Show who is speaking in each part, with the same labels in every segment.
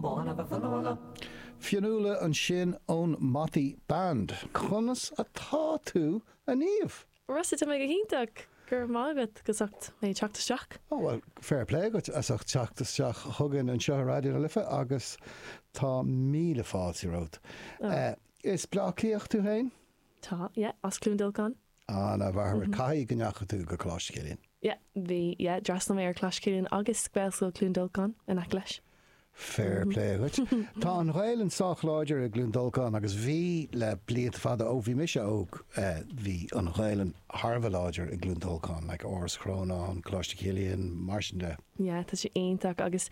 Speaker 1: Fianúla an sin ón Matty Band. Conas atá tú a níomh.
Speaker 2: Rusta tá mé go híntaach gur mágad go sagt mé teachtasteach.
Speaker 1: Oh, well, fair play go asach teachtasteach thugann an seo radio na lifa agus tá míle fáiltí rót. Is blacíocht tú hain?
Speaker 2: Tá, as Clúndulcán.
Speaker 1: Na bhar cai gneacha tú go cláiscilín.
Speaker 2: Bhí dras na mé ar cláiscilín agus spéilsúil Clúndulcán in Acleis.
Speaker 1: Fair play gut. Tá an réilen sách láidir a Glúndulcán agus bhí le bliad fada ó bhí mise óg bhí an réilen Harfa láidir a Glúndulcán like Áras Crónán, Cláisticílion, Marsinda.
Speaker 2: Tá sé aontaach agus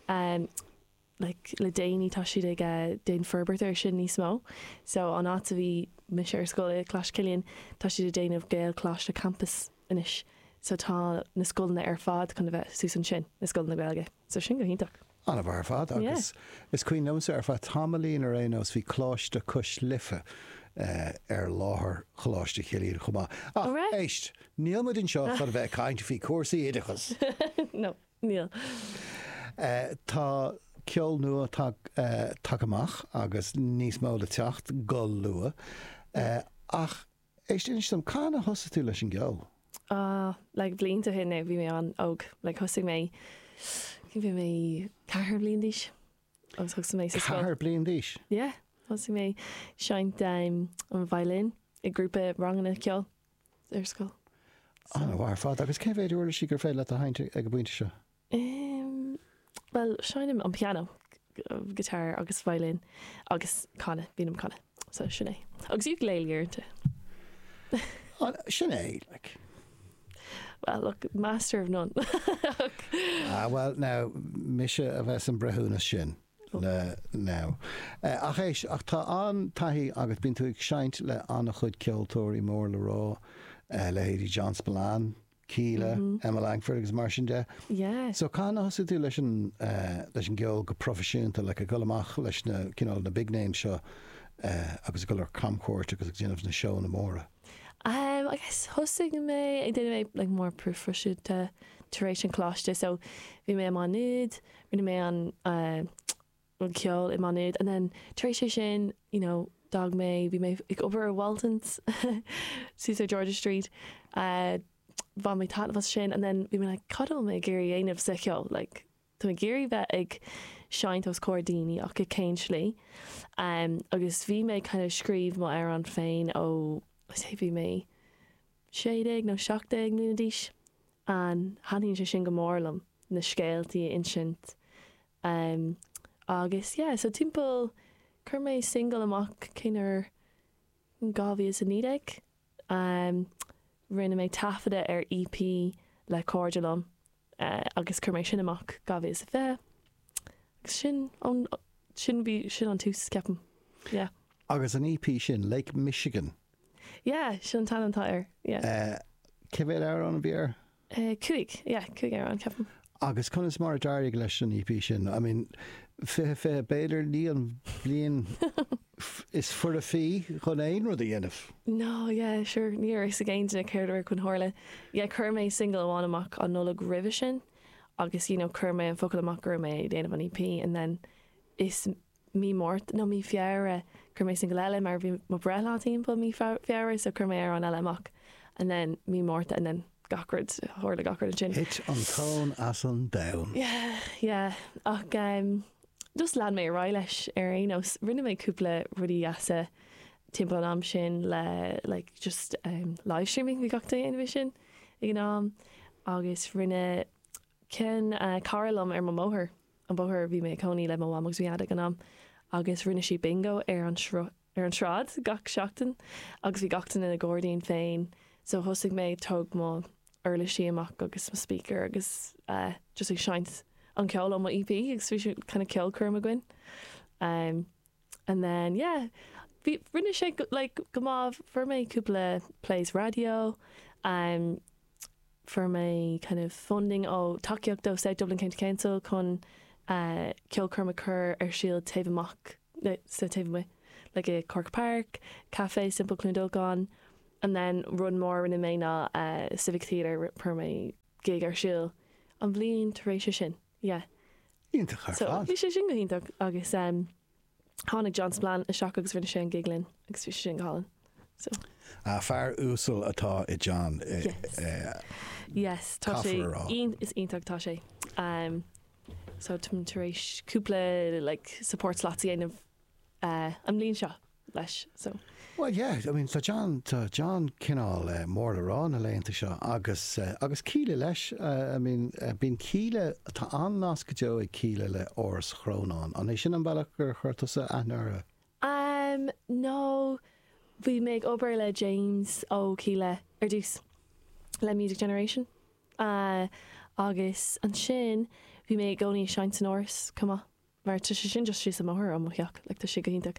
Speaker 2: le déanaí tá siad ag déon Ferbert ar sin níos mó. So an áta bhí mise ar scoil Cláisticílion tá siad a déanamh Gael Cláiste campus inis. So tá na scoilna ar fad chun bheith súsan sin na scoilna Gaeilge. So sin go híntaach.
Speaker 1: Anna bhar fad agus is cuoin nómsa ar fad tamalín ar éos bhí cláiste cos lifa ar láthair Chláisticílion chumá. Éist, níl mu din seo chu bheith caiint fí cuasaí idechas.
Speaker 2: No, níl.
Speaker 1: Tá ceol nua take amach agus níos mó le teacht gol lua. Ach éist inistam cána thosa tú leis an geol?
Speaker 2: Le blianta hinna bhí mé an óg, le thosaigh mé bhí mé 4 bliain díos. Agus thosaigh mé sa scoil.
Speaker 1: 4 bliain díos?
Speaker 2: Thosaigh mé seint an bhailín i grúpa ranganna ceol ar scoil.
Speaker 1: Anna bhar fad agus cé bhéidir uair sí gur féile a hainte ag buinte seo?
Speaker 2: Well, seinim an piano, guitar agus violin agus canna, bhíanam canna. So sinné. Agus ukulele te.
Speaker 1: Sinné, like.
Speaker 2: Well, look, master of none.
Speaker 1: Well, now, mise a bheits an brethúna sin. Le now. Ach tá an taithí agus bíonn tú ag seint le anna chud ceoltóirí mór le rá, le Héirí John Spillane, Keela, Emma Langford agus mar sin de. So cána thosa tú leis an geol go profisiúnta le a golamach leis na big name seo agus go ar camcóirt agus ag déanamh na seo na móra.
Speaker 2: I guess thosaigh mé ag déanamh mé mór profisiúnta taréis an cláiste. So bhí mé am an nuad, rinne mé an ceol im an nuad, and then taréis sin, dag mé, bhí mé ag obair Waltons, Cesar Georgia Street, bha mé tá was sin, and then bhí mé cadal mé géirí aanamh sa ceol, like tá mé géirí bheith ag seint os códaoine ach go céin slí. Agus bhí mé kind of scríb má ar an féin ó bhí mé 16 nó 17 mbliana díos, an haíonn sé sin go mórlam na scéaltaí insint. Agus so timpeall chur mé single amach cinar gábhíos a nídeg. Rinne mé tafada ar EP le cordulum agus chur mé sin amach gábhíos a bheith. Agus sin an tús ceapam.
Speaker 1: Agus an EP sin, Lake Michigan.
Speaker 2: Sin talentá ar.
Speaker 1: Cibéad ar an bhíar?
Speaker 2: Cuig ar an ceapam.
Speaker 1: Agus chunas mar dairg leis an EP sin. I mean, fé béidir ní an blion is for a fee chun éon rud a dhéanamh.
Speaker 2: No, sure, níor is a géinte céidir chun hála. Chur mé single amháin amach an nula ribh sin, agus chur mé an focail amach gur mé déanamh an EP, and then is mí mórt, no mí fiara, chur mé single eile, mar bhí má brethá timpeall mí fiara, so chur mé ar an eile amach, and then mí mórt, and then gacard, hála gacard an sin.
Speaker 1: Hit an tón as an down.
Speaker 2: Ach, just lean mé rá leis ar rinne mé cúpla rudí asa timpeall am sin le just live streaming bhí gachta in sin ag an agus rinne cin carlam ar móthir an bóthir bhí mé coní le mám agus bhí ad an agus rinne si bingo ar an srád gach seachtain agus bhí gachtain in a Gordín féin, so thosaigh mé tóg má urla sí amach agus má speaker agus just ag seint an ceol on my EP, agus bhí kind of ceol curm a gin. And then, rinne sé go máth for mé cúpla plays radio, for mé kind of funding ó takeíocht do South Dublin County Council chun ceol curm a cur ar síl taobh amach, sa taobh mé, like a Cork Park, Cafe, Simple Clúndulcán, and then run more rinne mé na Civic Theatre per mé gig ar síl an bblion taréis sin.
Speaker 1: Ítach ar
Speaker 2: So
Speaker 1: fad.
Speaker 2: bhí sé sin go ítach agus tháinig John Splan a seach agus rinne sé an giglinn agus bhí sé sin gálan.
Speaker 1: A fear úsal atá i John.
Speaker 2: Yes, tá sé
Speaker 1: Caithfear rá.
Speaker 2: is ítach tá sé. So taréis cúpla like support látaí aanamh an líon seo leis. So
Speaker 1: Well, yeah, I mean, tá John cinál mór arán a léonnta seo agus cíle leis, I mean, bín cíle tá an nás go deo ag cíle le áras chrónán, an é sin an bailach gur chuirtasa anara.
Speaker 2: No, bhí méid obair le James ó cíle ar dús le Music Generation. Agus an sin bhí méid gcónaí Seint an Áras cumá. Mar tu sé sin just sí sa mthir am cheach le tá si go ítach.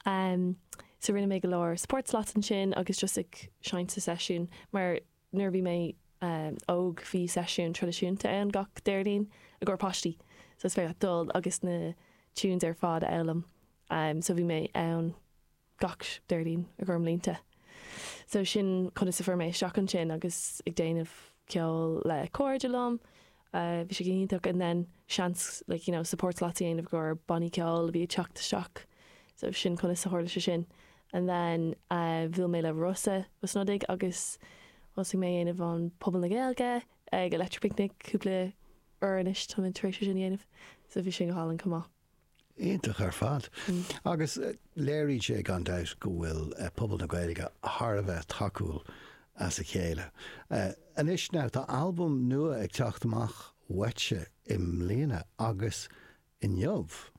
Speaker 2: So rinne méid go leir sportslát an sin agus just ag Seint sa sesiún, mar nuair bhí mé óg bhí sesiún tradiisiúnta an gach déirlín a ggur pastí. So is fér dul agus na túúns ar fád a elam. So bhí mé ann gach déirlín a ggur mlínta. So sin chuna sa fir mé seach an sin agus ag déanamh ceol le cordulum. Bhí sé ginítach and then seans like, you know, support látaí of gur bonny ceol bhí teach to shock. So sin chuna sa háirla sin. And then bhil mé le Rosa was nodig agus was mé aanamh an pobl na Gaeilge ag electric picnic cúpla ornis tá trééis sin aanamh. So bhí sin go hálan cumá.
Speaker 1: Ítach ar fad. Agus léirí sé gan dát go bhfuil pobl na Gaeilge thar a bheith takeúil as a chéile. An is ná tá albumm nua ag teacht amach wetse i mbliana agus in jobh.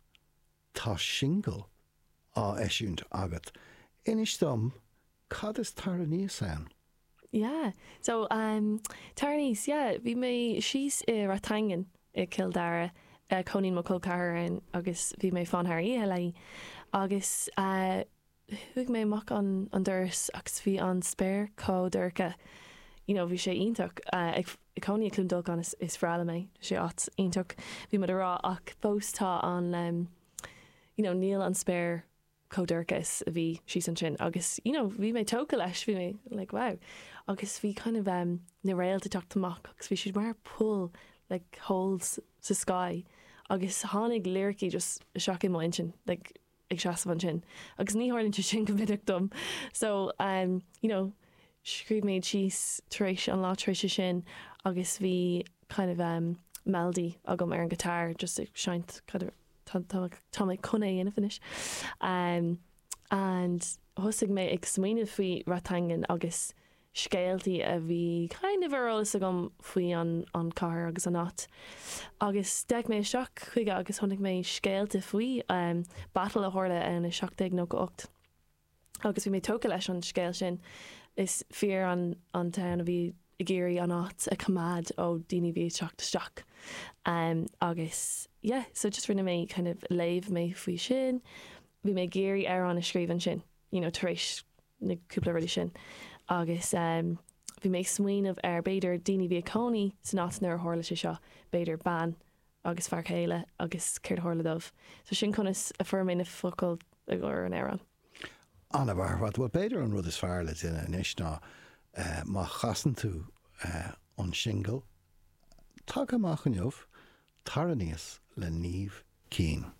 Speaker 1: Tá single á eisiúnt agat. Inis dom, cad is tar a níos an?
Speaker 2: Yeah. So Tarnís, yeah, bhí mé síos I Ratangan I Kildare conín mo Colcairn agus bhí mé fan haar ihe lei agus thuig mé mach an duras agus bhí an spéir có durca. You know, bhí sé ionach ag coní clúmdul gan is frála mé sé áit ionach bhí mar rá ach bóstá an you know, níl an spéir codurcas a bhí sí an sin agus you know, bhí mé tóca leis bhí mé like wow agus bhí kind of na réalta teachtamach agus bhí siad mar pull like holes sa sky agus tháinig lyricí just seachaí má sin like ag seasamh an sin agus ní háirlinn sin go bhidach dom so you know scríb méid síos taréis an lá taréis sin agus bhí kind of melody agam ar an guitar just ag seint kind of tá mé chuné ina finis and thusig mé ag smaoineh faoi Ratangan agus scéaltaí a bhí kind of arolalas agam faoi an car agus an nát agus deag mé seach chuige agus tháinig mé scéalta faoi battle a tharla an 17:08 agus bhí mé tóca leis an scéal sin is fear an town a bhí I géirí an áit a cumad ó daoine bhí teach agus yeah, so just rinne mé kind of léimh mé faoi sin bhí mé géirí ar an a scríban sin you know, taréis na cúpla ruí sin agus bhí mé smaoineh ar beidir daoine bhí coní san áit ar tharla sé seo beidir ban agus fear chéile agus céir tharla dómh so sin chunas a fuair mé na focail a ggur an éan.
Speaker 1: Anna bhar bhfuil beidir an rud is fearla duine inis ná má chasan tú an single tá amach an jobh tar a níos le níomh cín.